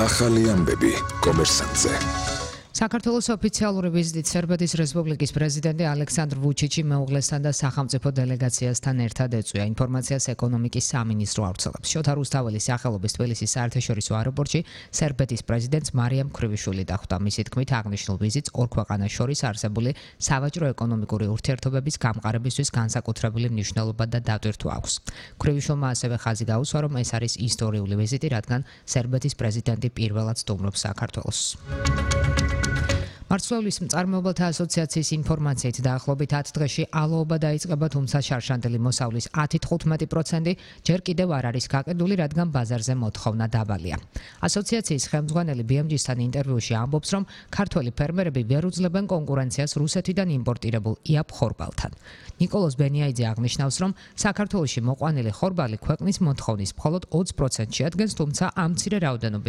ახალი ამბები კომერსანტზე. საქართველოს ოფიციალური ვიზიტით სერბეთის რესპუბლიკის პრეზიდენტი ალექსანდრ ვუჩიჩი მეუღლესთან და სახელმწიფო დელეგაციასთან ერთად ეწვია. ინფორმაციას ეკონომიკის სამინისტრო ავრცელებს. შოთა რუსთაველის სახელობის თბილისის საერთაშორისო აეროპორტში სერბეთის პრეზიდენტს მარიამ ქრივიშვილი დახვდა. მისი თქმით, აღნიშნულ ვიზიტს ორ ქვეყანას შორის არსებული სავაჭრო-ეკონომიკური ურთიერთობების გამყარებისთვის განსაკუთრებული მნიშვნელობა და დატვირთვა აქვს. ქრივიშვილმა ასევე ხაზი გაუსვა, რომ ეს არის ისტორიული ვიზიტი, რადგან სერბეთის პრეზიდენტი პირველად სტუმრობს საქართველოს. მარცვლეულის მწარმოებელთა ასოციაციის ინფორმაციით დაახლოებით 10 დღეში ალოობა დაიწყება, თუმცა შარშანდელი მოსავლის 10-15% ჯერ კიდევ არ არის გაყიდული, რადგან ბაზარზე მოთხოვნა დაბალია. ასოციაციის ხელმძღვანელი BMG-სთან ინტერვიუში ამბობს, რომ ქართველი ფერმერები ვერ უძლებენ კონკურენციას რუსეთიდან იმპორტირებულ იაპ ხორბალთან. ნიკოლოზ ბენიაიძე აღნიშნავს, რომ საქართველოში მოყვანილი ხორბალი ქვეყნის მოთხოვნის მხოლოდ 20% შეადგენს, თუმცა ამ მცირე რაოდენობის